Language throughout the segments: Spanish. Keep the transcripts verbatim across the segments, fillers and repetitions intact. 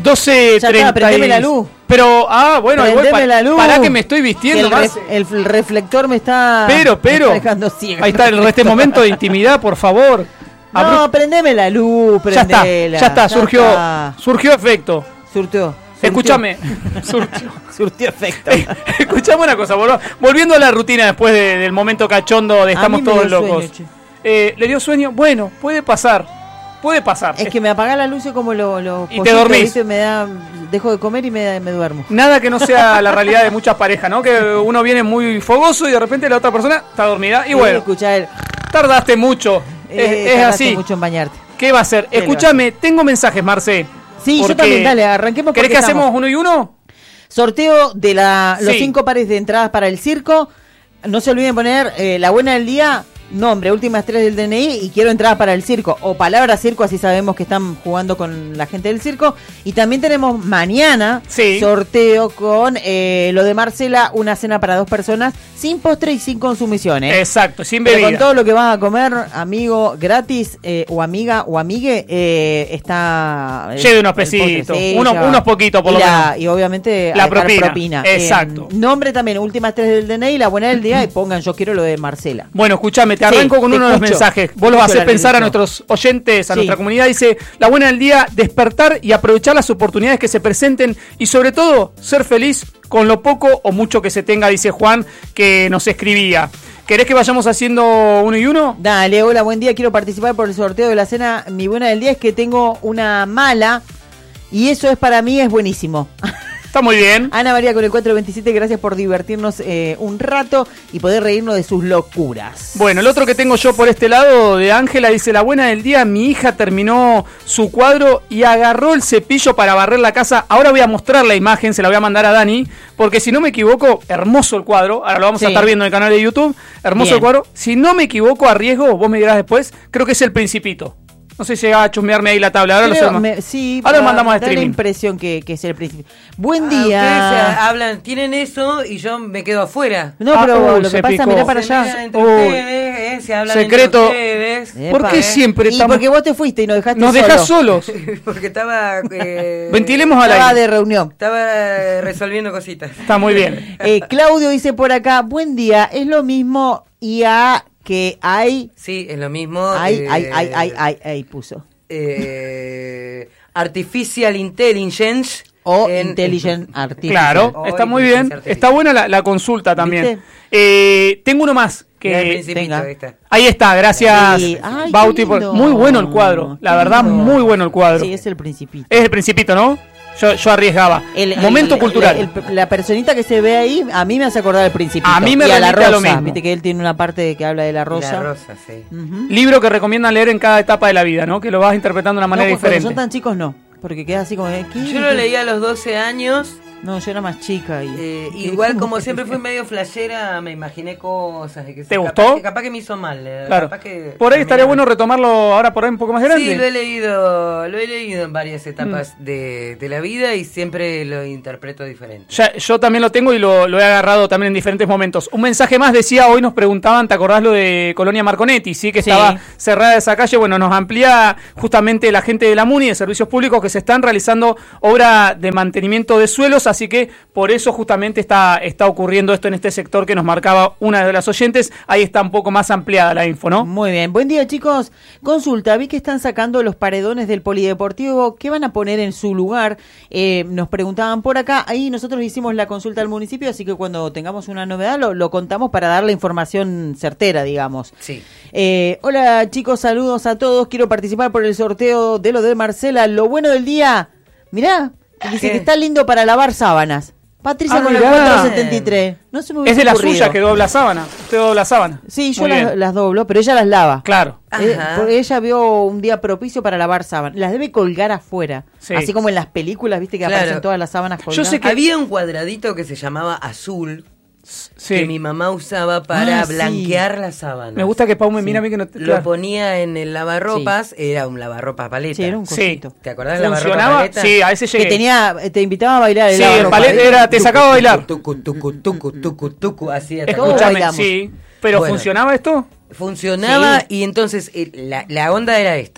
doce treinta. Prendeme la luz. Pero, ah, bueno, igual, Prendeme la luz. Pará que me estoy vistiendo el, más. Re, el, el reflector me está. Pero, pero. Me está dejando ciega. Ahí está el, este momento de intimidad, por favor. No, Abru prendeme la luz, prendela. Ya está, ya está, ya surgió, está. surgió efecto. Surtió. Escúchame. Surtió. Surtió efecto. Escuchame una cosa, volv volviendo a la rutina después de, del momento cachondo de estamos todos locos. Sueño, eh, ¿Le dio sueño? Bueno, puede pasar. Puede pasar. Es que me apaga la luz como los lo y te dormís. ¿Viste? Me da, dejo de comer y me, me duermo. Nada que no sea la realidad de muchas parejas, ¿no? Que uno viene muy fogoso y de repente la otra persona está dormida. Y bueno, el... tardaste mucho. Eh, es, es tardaste así. mucho en bañarte. ¿Qué va a hacer? Escúchame, tengo mensajes, Marce. Sí, yo también, dale, arranquemos. ¿Querés que estamos... hacemos uno y uno? Sorteo de la, los sí. cinco pares de entradas para el circo. No se olviden poner eh, la buena del día, nombre, últimas tres del D N I y quiero entradas para el circo. O palabra circo, así sabemos que están jugando con la gente del circo. Y también tenemos mañana sí. sorteo con eh, lo de Marcela, una cena para dos personas, sin postre y sin consumición. ¿eh? Exacto, sin bebida. Pero con todo lo que vas a comer, amigo, gratis, eh, o amiga o amigue, eh, está... Lleve unos pesitos, sí, unos, unos poquitos por y lo la, menos. Y obviamente la propina. propina. Exacto. Eh, nombre también, últimas tres del D N I, la buena del día y pongan yo quiero lo de Marcela. Bueno, escúchame, te arranco sí, con te uno escucho. de los mensajes. Vos los haces pensar a nuestros oyentes, a sí. nuestra comunidad. Dice, la buena del día, despertar y aprovechar las oportunidades que se presenten y sobre todo, ser feliz con lo poco o mucho que se tenga, dice Juan, que nos escribía. ¿Querés que vayamos haciendo uno y uno? Dale, hola, buen día, quiero participar por el sorteo de la cena. Mi buena del día es que tengo una mala y eso es para mí, es buenísimo. Está muy bien. Ana María con el cuatro veintisiete, gracias por divertirnos eh, un rato y poder reírnos de sus locuras. Bueno, el otro que tengo yo por este lado de Ángela dice, la buena del día, mi hija terminó su cuadro y agarró el cepillo para barrer la casa. Ahora voy a mostrar la imagen, se la voy a mandar a Dani, porque si no me equivoco, hermoso el cuadro. Ahora lo vamos sí. a estar viendo en el canal de YouTube. Hermoso bien. el cuadro. Si no me equivoco, a riesgo, vos me dirás después, creo que es El Principito. No sé si llega a chusmearme ahí la tabla. Ahora Creo, lo me, sí, Ahora lo mandamos a streaming. Da la impresión que, que es el principio. Buen ah, día. Ustedes hablan, tienen eso y yo me quedo afuera. No, ah, pero uh, lo que pasa, picó. mirá para se allá. Entre ustedes, eh, se hablan secreto. Entre ustedes. ¿Por qué siempre y estamos... porque vos te fuiste y nos dejaste Nos solos. dejás solos. Porque estaba... Eh, Ventilemos al aire. Estaba de reunión. Estaba resolviendo cositas. Está muy bien. eh, Claudio dice por acá, buen día, es lo mismo I A que hay... Sí, es lo mismo. Hay, eh, hay, hay, hay, hay, hay, puso. Eh, Artificial Intelligence o en, Intelligent Artificial. Claro, o está muy bien. Está buena la, la consulta también. Eh, tengo uno más que tenga. Está. Ahí está, gracias sí. Ay, Bauti. Por... Muy bueno el cuadro, la verdad, lindo. Muy bueno el cuadro. Sí, es el Principito. Es el Principito, ¿no? Yo, yo arriesgaba. El, Momento el, cultural. El, el, la personita que se ve ahí, a mí me hace acordar del Principito. A mí me y a la rosa. Lo mismo. Viste que él tiene una parte que habla de la rosa. La rosa, sí. Uh-huh. Libro que recomiendan leer en cada etapa de la vida, ¿no? Que lo vas interpretando de una manera no, diferente. Cuando son tan chicos, no. Porque queda así como... ¿eh? Yo lo leí a los doce años. No, yo era más chica. Y, eh, igual como siempre fui medio flashera, me imaginé cosas. De que ¿Te capaz gustó? Que, capaz que me hizo mal. Claro. Capaz que por ahí estaría bueno retomarlo ahora por ahí un poco más grande. Sí, lo he leído, lo he leído en varias etapas mm. de, de la vida y siempre lo interpreto diferente. Ya, yo también lo tengo y lo, lo he agarrado también en diferentes momentos. Un mensaje más decía, hoy nos preguntaban, ¿te acordás lo de Colonia Marconetti? Sí, que estaba sí. cerrada esa calle. Bueno, nos amplía justamente la gente de la MUNI, de Servicios Públicos, que se están realizando obra de mantenimiento de suelos, así que por eso justamente está, está ocurriendo esto en este sector que nos marcaba una de las oyentes. Ahí está un poco más ampliada la info, ¿no? Muy bien. Buen día, chicos. Consulta, vi que están sacando los paredones del polideportivo. ¿Qué van a poner en su lugar? Eh, nos preguntaban por acá. Ahí nosotros hicimos la consulta al municipio, así que cuando tengamos una novedad lo, lo contamos para dar la información certera, digamos. Sí. Eh, hola, chicos, saludos a todos. Quiero participar por el sorteo de lo de Marcela. Lo bueno del día, mirá, dice ¿Qué? que está lindo para lavar sábanas. Patricia ah, con el cuatro setenta y tres. No se me es de la ocurrido. suya que dobla sábana. Usted dobla sábana. Sí, yo las, las doblo, pero ella las lava. Claro. Eh, porque ella vio un día propicio para lavar sábanas. Las debe colgar afuera. Sí. Así como en las películas, viste que claro. aparecen todas las sábanas colgadas. Yo sé que había un cuadradito que se llamaba azul. Sí. Que mi mamá usaba para ah, blanquear sí. las sábanas. Me gusta que Pau me sí. mira a mí que no... Claro. Lo ponía en el lavarropas, sí. era un lavarropas paleta. Sí, era un cosito. Sí. ¿Te acordás del lavarropas paleta? Sí, a ese llegué. Que tenía, te invitaba a bailar el sí, el paleta era, te sacaba a bailar. Tucu, tucu, tucu, tucu, tucu, hacía Escúchame, sí. Pero bueno, ¿funcionaba esto? Funcionaba sí. y entonces la, la onda era esta.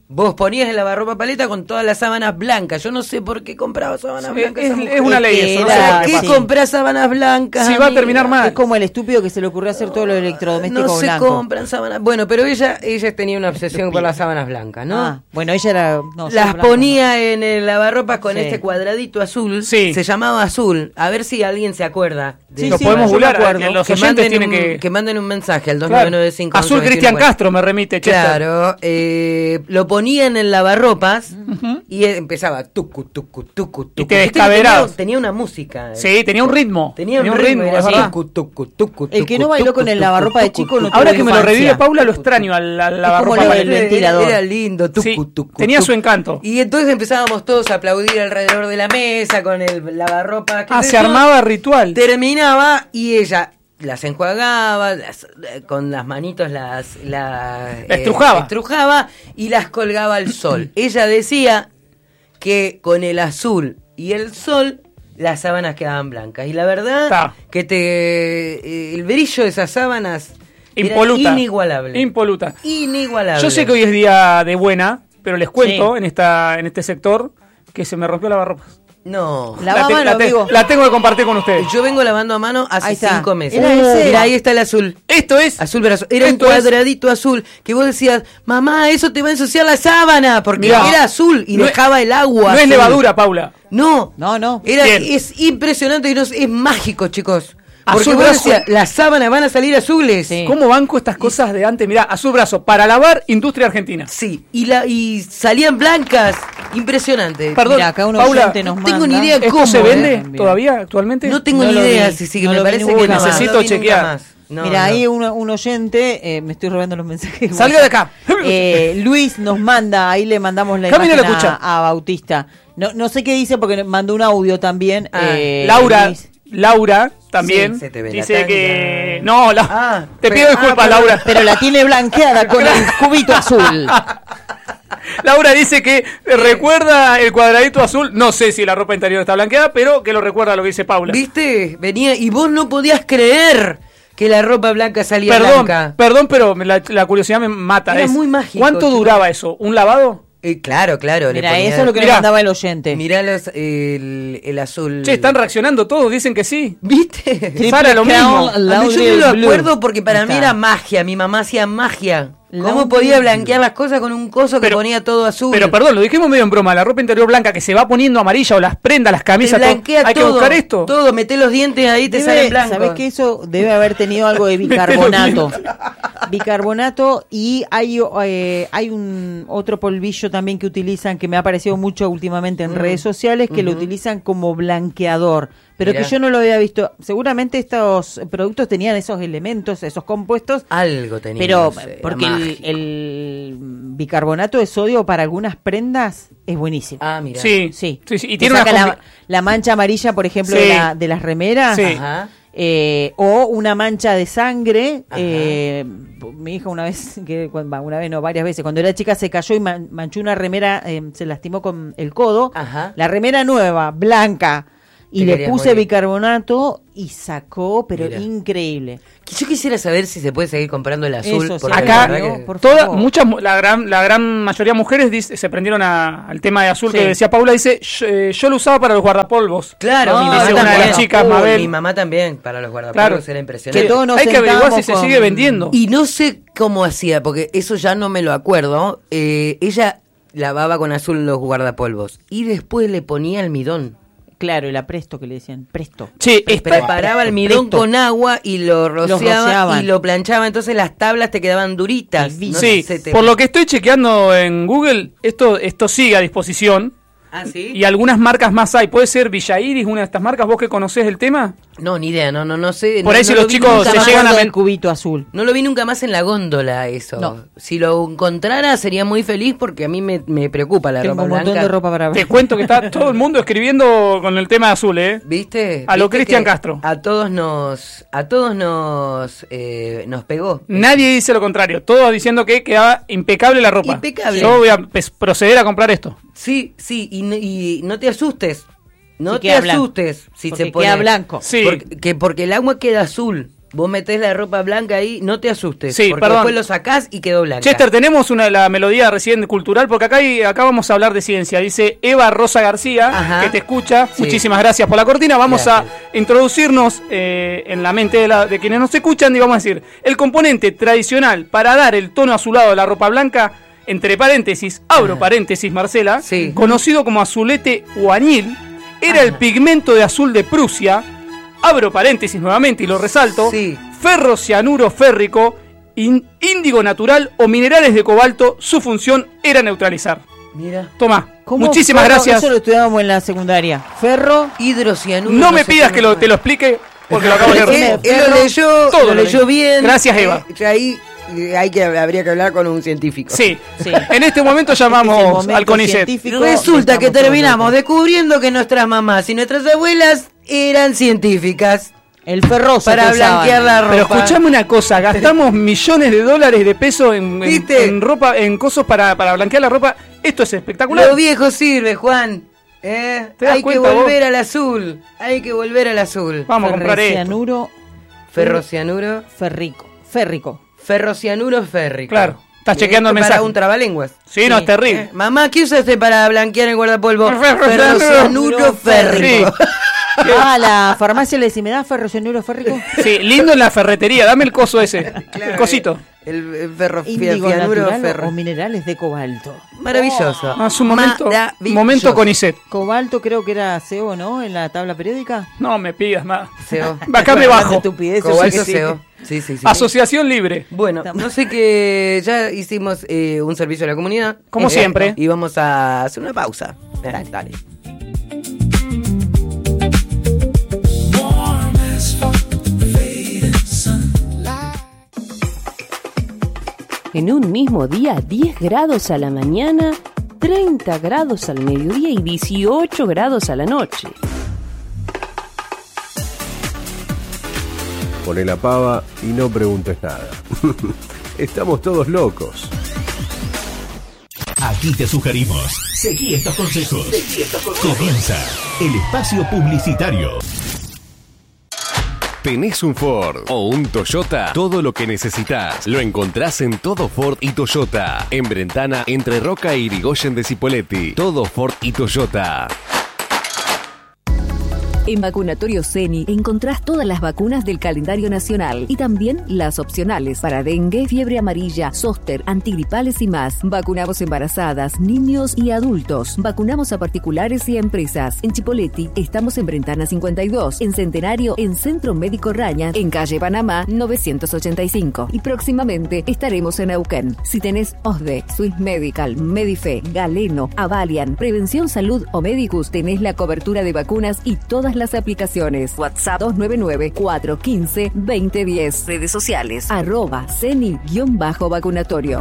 Vos ponías el lavarropa paleta con todas las sábanas blancas. Yo no sé por qué compraba sábanas sí, blancas. Es, es una ley eso. No sé ¿Para qué qué sí. compras sábanas blancas? Si va a terminar mal. Es como el estúpido que se le ocurrió hacer todo lo electrodoméstico no blanco. No se compran sábanas. Bueno, pero ella ella tenía una obsesión por las sábanas blancas, ¿no? Ah, bueno, ella era... No, las blanco, ponía no. en el lavarropas con Sí. este cuadradito azul. Sí. Se llamaba azul. A ver si alguien se acuerda. De Sí, Lo sí, podemos yo me burlar. acuerdo. Los que, oyentes manden tienen un, que... que manden un mensaje al dos Claro. nueve nueve cinco. Azul Cristian Castro me remite, Chester. Claro, eh, lo ponía en el lavarropas Ujú. y empezaba tucu, tucu, tucu, tucu. Y te Viste que descaberabas. Tenía, tenía una música. eh. Sí, tenía un ritmo. Tenía un ritmo, era es así, verdad. tucu, tucu, tucu, El que tucu, no bailó tucu, con el tucu, lavarropa de tucu, chico no tucu. Ahora tuvo que me lo infancia. revive Paula, lo extraño al, al lavarropa lo paleta. del ventilador. Era lindo, tucu, Sí, tucu, tenía tucu. su encanto. Y entonces empezábamos todos a aplaudir alrededor de la mesa con el lavarropa. qué Ah, sé se yo. armaba ritual. Terminaba y ella las enjuagaba, las- eh, con las manitos las, las, La estrujaba. estrujaba y las colgaba al sol. Ella decía que con el azul y el sol las sábanas quedaban blancas. Y la verdad Ta. que te eh, el brillo de esas sábanas Impoluta. era inigualable. Impoluta. Inigualable. Yo sé que hoy es día de buena, pero les cuento Sí. en esta en este sector que se me rompió la lavarropas. No. La te- mano, la te- amigo. la tengo que compartir con ustedes. Yo vengo lavando a mano Ahí hace está. cinco meses. Era ese. Mira, ahí está el azul. Esto es Azul verás, era Esto un es- cuadradito azul que vos decías, mamá, eso te va a ensuciar la sábana, porque Mirá. era azul y No es- dejaba el agua. no es azul. levadura, Paula. No, No, no. Era, Bien. es impresionante y no, es mágico, chicos. Azul Porque vos brazo. decías, las sábanas van a salir azules. Sí. ¿Cómo banco estas cosas de antes? Mirá, azul brazo, para lavar, industria argentina. Sí, y, la, y salían blancas. Impresionante. Perdón, Mira, acá un Paula, oyente nos no tengo manda. ni idea ¿Esto cómo, se eh? vende También. todavía actualmente? No tengo No ni lo idea vi, si sigue, no me lo vi parece nunca que no, más. no lo Necesito vi nunca chequear. más. No, Mira, no. ahí un, un oyente, eh, me estoy robando los mensajes. Salga de acá. Eh, Luis nos manda, ahí le mandamos la Camila imagen lo escucha. a, a Bautista. No, no sé qué dice porque mandó un audio también. Ah, eh, Laura, Luis. Laura también Sí, se te ve la dice tanga. que no, la- Ah, te pero- pido disculpas, ah, Laura. Pero la tiene blanqueada con el cubito azul. Laura dice que recuerda el cuadradito azul. No sé si la ropa interior está blanqueada, pero que lo recuerda lo que dice Paula. ¿Viste? Venía y vos no podías creer que la ropa blanca salía Perdón, blanca. perdón, pero me la, la curiosidad me mata. Era Es, muy mágico, ¿Cuánto chicos. duraba eso? ¿Un lavado? Eh, claro, claro. le Mira, ponía- eso es lo que Mirá. le mandaba el oyente. Mirá los, el, el azul. Che, están reaccionando todos, dicen que sí. ¿Viste? Triple Sara, lo mismo. Crown, A mí Lauderdale yo no lo Blue. acuerdo porque para Ahí mí está. era magia. Mi mamá hacía magia. ¿Cómo Lauderdale podía Blue. blanquear las cosas con un coso que Pero- ponía todo azul? Pero perdón, lo dijimos medio en broma. La ropa interior blanca que se va poniendo amarilla o las prendas, las te camisas, todo. blanquea Hay que todo. buscar esto. Todo, meté los dientes ahí, te Debe- salen blancos. ¿Sabés que eso debe haber tenido algo de bicarbonato? Bicarbonato y hay, eh, hay un otro polvillo también que utilizan que me ha aparecido mucho últimamente en Mm. redes sociales que lo Ujú. utilizan como blanqueador, pero Mirá. que yo no lo había visto. Seguramente estos productos tenían esos elementos, esos compuestos, Algo tenía. pero no sé, era porque el, mágico. el bicarbonato de sodio para algunas prendas es buenísimo. Ah, mira. Sí, Sí, sí, sí. Y Te tiene una saca la, combi- la mancha amarilla, por ejemplo, Sí. de, la- de las remeras. Sí. Ajá. Eh, o una mancha de sangre. Ajá. eh, mi hija una vez, que cuando- va, una vez no, varias veces, cuando era chica se cayó y man- manchó una remera, eh, se lastimó con el codo. Ajá. La remera nueva, blanca. Y Te le querías puse morir. bicarbonato y sacó, pero Mira. increíble. Yo quisiera saber si se puede seguir comprando el azul. Eso, sí. porque Acá, la verdad que- por toda, favor. muchas, mu- la gran, la gran mayoría de mujeres dice- se prendieron a- al tema de azul Sí. que decía Paula. Dice, yo, eh, yo lo usaba para los guardapolvos. Claro, Ah, mi dice mamá una de también. las chicas, Uy, Mabel. Mi mamá también, para los guardapolvos Claro. era Que impresionante. todos nos Hay que averiguar si sentamos se con- sigue vendiendo. Y no sé cómo hacía, porque eso ya no me lo acuerdo. Eh, ella lavaba con azul los guardapolvos y después le ponía almidón. Claro, el apresto que le decían, presto. Che, está- Preparaba almidón Presto. con agua y lo rociaba rociaban. y lo planchaba, entonces las tablas te quedaban duritas. Y No sí, se te- por lo que estoy chequeando en Google, esto, esto sigue a disposición. Ah, ¿sí? Y algunas marcas más hay. ¿Puede ser Villa Iris, una de estas marcas? ¿Vos que conocés el tema? No, ni idea, no, no, no sé. Por no- ahí si no los lo vi chicos nunca se más. llegan a del men- cubito azul. No lo vi nunca más en la góndola eso. No. Si lo encontrara sería muy feliz porque a mí me, me preocupa la Tengo ropa un montón blanca. de ropa para ver. Te cuento que está todo el mundo escribiendo con el tema azul, ¿eh? ¿Viste? A lo ¿Viste Cristian que Castro. A todos nos a todos nos eh, nos pegó. Nadie dice lo contrario. Todos diciendo que quedaba impecable la ropa. Impecable. Yo voy a pues, proceder a comprar esto. Sí, sí, y, no- y no te asustes. No Si te queda blanco. asustes si Porque se pone queda blanco. Sí. Porque, que porque el agua queda azul. vos metés la ropa blanca ahí, no te asustes. Sí, porque perdón. después lo sacás y quedó blanca. Chester, tenemos una la melodía recién cultural, porque acá, hay, acá vamos a hablar de ciencia. Dice Eva Rosa García, Ajá. que te escucha. Sí. Muchísimas gracias por la cortina. Vamos Gracias. a introducirnos eh, en la mente de, la, de quienes nos escuchan y vamos a decir, el componente tradicional para dar el tono azulado de la ropa blanca, entre paréntesis, abro Ajá. paréntesis, Marcela, Sí. conocido como azulete o añil, era Ajá. el pigmento de azul de Prusia, abro paréntesis nuevamente y lo resalto, Sí. ferrocianuro férrico, in- índigo natural o minerales de cobalto, su función era neutralizar. Mira. Toma, ¿Cómo muchísimas ferro? gracias. Eso lo estudiábamos en la secundaria. Ferro. Hidrocianuro. No me sé pidas qué que lo, más. te lo explique, porque lo acabo de Él, leer. él lo leyó, Todo lo lo leyó leí. bien. Gracias, Eva. Eh, ahí eh, hay que, habría que hablar con un científico. Sí. Sí. En este momento Este es el llamamos momento al CONICET. científico. Resulta que Estamos terminamos todos locos. descubriendo que nuestras mamás y nuestras abuelas eran científicas El ferroso para que usaban. blanquear la ropa. Pero escuchame una cosa, gastamos millones de dólares de peso en, en, ¿Viste? en ropa, en cosas para, para blanquear la ropa. Esto es espectacular. Lo viejo sirve, Juan. ¿Eh? ¿Te das Hay que cuenta vos? volver al azul. Hay que volver al azul. Vamos a comprar esto. Ferrocianuro Ferrocianuro. férrico. Férrico. Ferrocianuro férrico. Claro, estás Eh, chequeando el esto mensaje. Para un trabalenguas. Sí, no, Sí. es terrible. Eh, Mamá, ¿qué usaste para blanquear el guardapolvo? Ferrocianuro Ferrocianuro férrico. Sí. Ah, a la farmacia le decís, ¿me da ferrocianuro férrico? Sí, lindo en la ferretería, dame el coso ese, el cosito. El, el Índigo ferrocianuro natural ferro. o minerales de cobalto. Maravilloso. Ah, es un momento, Maravilloso. momento CONICET. Cobalto creo que era C O, ¿no? En la tabla periódica. No me pidas más. C O. Acá me bajo. Estupideces, Cobalto sí. C O. Sí, sí, sí. Asociación Libre. Bueno, no sé qué. Ya hicimos eh, un servicio a la comunidad. Como Eh, siempre. Y vamos a hacer una pausa. Eh, dale. En un mismo día, diez grados a la mañana, treinta grados al mediodía y dieciocho grados a la noche. Poné la pava y no preguntes nada. Estamos todos locos. Aquí te sugerimos. Seguí estos consejos. Comienza el espacio publicitario. ¿Tenés un Ford o un Toyota? Todo lo que necesitas lo encontrás en Todo Ford y Toyota. En Brentana, entre Roca y Irigoyen de Cipolletti. Todo Ford y Toyota. En Vacunatorio Ceni encontrás todas las vacunas del calendario nacional y también las opcionales para dengue, fiebre amarilla, zóster, antigripales y más. Vacunamos embarazadas, niños y adultos. Vacunamos a particulares y a empresas. En Chipolletti estamos en Brentana cincuenta y dos, en Centenario, en Centro Médico Raña, en Calle Panamá novecientos ochenta y cinco. Y próximamente estaremos en Neuquén. Si tenés O S D E, Swiss Medical, Medife, Galeno, Avalian, Prevención Salud o Medicus, tenés la cobertura de vacunas y todas las aplicaciones. WhatsApp dos nueve nueve, cuatro uno cinco, dos cero uno cero. Redes sociales arroba ceni-vacunatorio.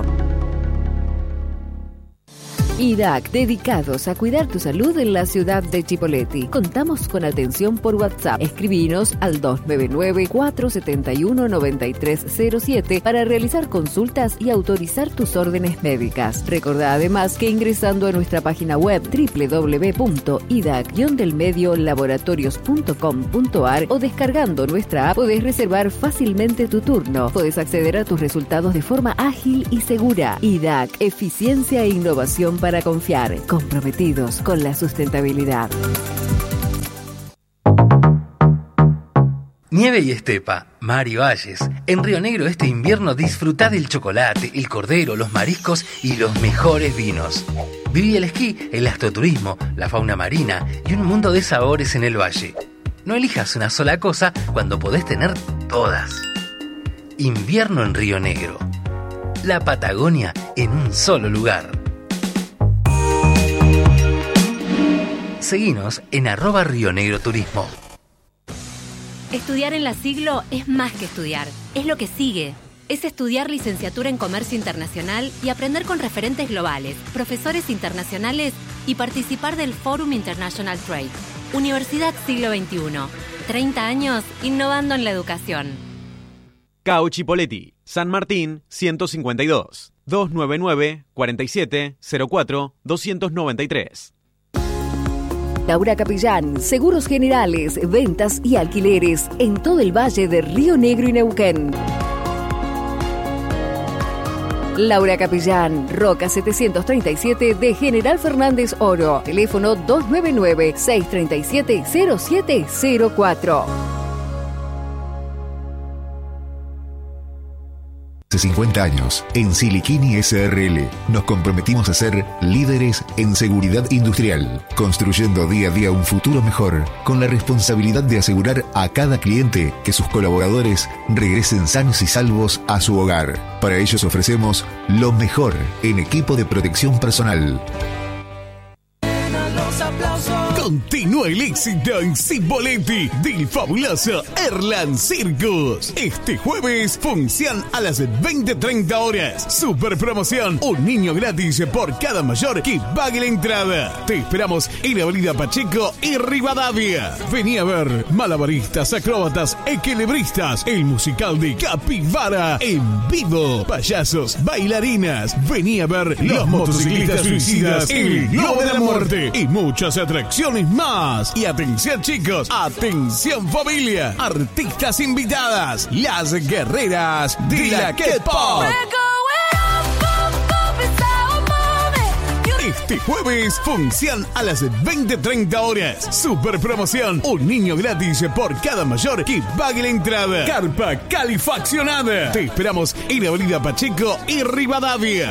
I D A C, dedicados a cuidar tu salud en la ciudad de Chipolletti. Contamos con atención por WhatsApp. Escribinos al dos nueve nueve, cuatro siete uno, nueve tres cero siete para realizar consultas y autorizar tus órdenes médicas. Recordá además que ingresando a nuestra página web doble u doble u doble u punto i d a c del medio laboratorios punto com punto a r o descargando nuestra app podés reservar fácilmente tu turno. Podés acceder a tus resultados de forma ágil y segura. I D A C, eficiencia e innovación para confiar, comprometidos con la sustentabilidad. Nieve y estepa, mar y valles. En Río Negro este invierno disfrutá del chocolate, el cordero, los mariscos y los mejores vinos. Viví el esquí, el astroturismo, la fauna marina y un mundo de sabores en el valle. No elijas una sola cosa cuando podés tener todas. Invierno en Río Negro. La Patagonia en un solo lugar. Seguinos en arroba Río Negro Turismo. Estudiar en la Siglo es más que estudiar, es lo que sigue. Es estudiar licenciatura en Comercio Internacional y aprender con referentes globales, profesores internacionales y participar del Forum International Trade. Universidad Siglo veintiuno. treinta años innovando en la educación. C A U Chipolletti, San Martín ciento cincuenta y dos, dos nueve nueve, cuarenta y siete, cero cuatro, doscientos noventa y tres. Laura Capellán, seguros generales, ventas y alquileres en todo el valle de Río Negro y Neuquén. Laura Capellán, Roca setecientos treinta y siete de General Fernández Oro. Teléfono dos nueve nueve, seis tres siete, cero siete cero cuatro. Hace cincuenta años, en Siliquini S R L, nos comprometimos a ser líderes en seguridad industrial, construyendo día a día un futuro mejor, con la responsabilidad de asegurar a cada cliente que sus colaboradores regresen sanos y salvos a su hogar. Para ellos ofrecemos lo mejor en equipo de protección personal. Continúa el éxito en Cipolletti del fabuloso Erland Circus. Este jueves, función a las veinte treinta horas. Super promoción, un niño gratis por cada mayor que pague la entrada. Te esperamos en Avenida Pacheco y Rivadavia. Vení a ver malabaristas, acróbatas, equilibristas, el musical de Capibara en vivo, payasos, bailarinas. Vení a ver los motociclistas suicidas, el Globo de la Muerte y muchas atracciones más. Y atención chicos, atención familia, artistas invitadas, las guerreras de la K-pop. Este jueves, función a las veinte treinta horas. Super promoción, un niño gratis por cada mayor que pague la entrada. Carpa calefaccionada. Te esperamos en Avenida Pacheco y Rivadavia.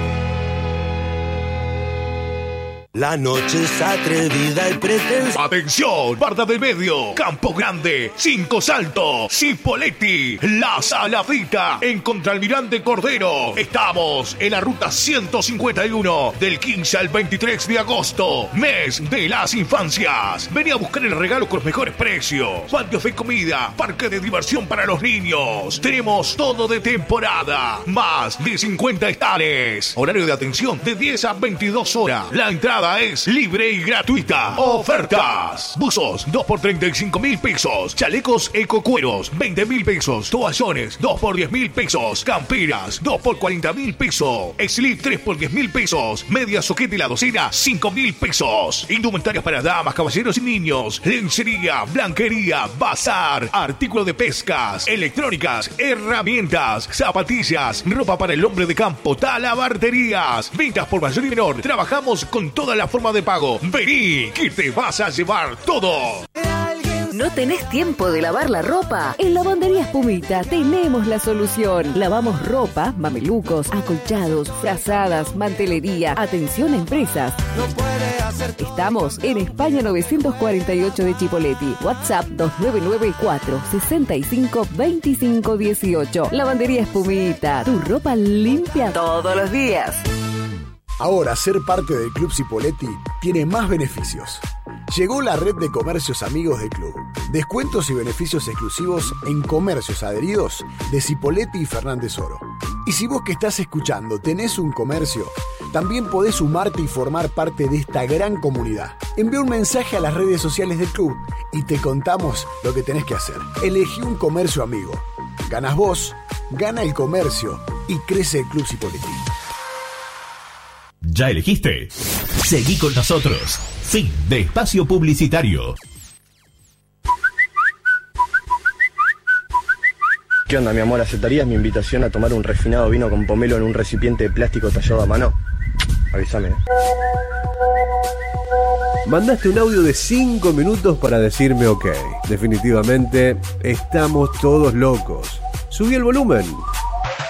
La noche es atrevida y pretensa. Atención, Barda del Medio, Campo Grande, Cinco Salto, Cipolletti, La Saladita, en Contralmirante Cordero. Estamos en la ruta ciento cincuenta y uno, del quince al veintitrés de agosto, mes de las infancias. Vení a buscar el regalo con los mejores precios. Patios de comida, parque de diversión para los niños. Tenemos todo de temporada, más de cincuenta estares. Horario de atención de diez a veintidós horas. La entrada es libre y gratuita. Ofertas: buzos dos por treinta y cinco mil pesos, chalecos ecocueros veinte mil pesos, toallones dos por diez mil pesos, camperas dos por cuarenta mil pesos, slip tres por diez mil pesos, media soquete y la docena cinco mil pesos, indumentarias para damas, caballeros y niños, lencería, blanquería, bazar, artículos de pescas, electrónicas, herramientas, zapatillas, ropa para el hombre de campo, talabarterías, ventas por mayor y menor. Trabajamos con toda la forma de pago. Vení, que te vas a llevar todo. ¿No tenés tiempo de lavar la ropa? En Lavandería Espumita tenemos la solución. Lavamos ropa, mamelucos, acolchados, frazadas, mantelería. Atención a empresas. No puede hacer... Estamos en España novecientos cuarenta y ocho de Chipolletti. WhatsApp dos nueve nueve cuatro seis cinco dos cinco uno ocho. Lavandería Espumita. Tu ropa limpia todos los días. Ahora ser parte del Club Cipolletti tiene más beneficios. Llegó la red de comercios amigos del club. Descuentos y beneficios exclusivos en comercios adheridos de Cipolletti y Fernández Oro. Y si vos que estás escuchando tenés un comercio, también podés sumarte y formar parte de esta gran comunidad. Envía un mensaje a las redes sociales del club y te contamos lo que tenés que hacer. Elegí un comercio amigo. Ganas vos, gana el comercio y crece el Club Cipolletti. ¿Ya elegiste? Seguí con nosotros. Fin de espacio publicitario. ¿Qué onda, mi amor? ¿Aceptarías mi invitación a tomar un refinado vino con pomelo en un recipiente de plástico tallado a mano? Avísame. Mandaste un audio de cinco minutos para decirme ok. Definitivamente, estamos todos locos. Subí el volumen.